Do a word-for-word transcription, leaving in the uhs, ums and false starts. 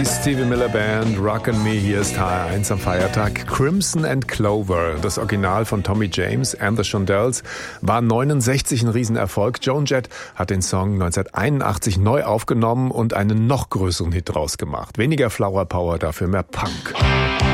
Die Stevie Miller Band, Rockin' Me, hier ist H R eins am Feiertag. Crimson and Clover, das Original von Tommy James and the Shondells, war neunundsechzig ein Riesenerfolg. Joan Jett hat den Song neunzehnhunderteinundachtzig neu aufgenommen und einen noch größeren Hit draus gemacht. Weniger Flower Power, dafür mehr Punk.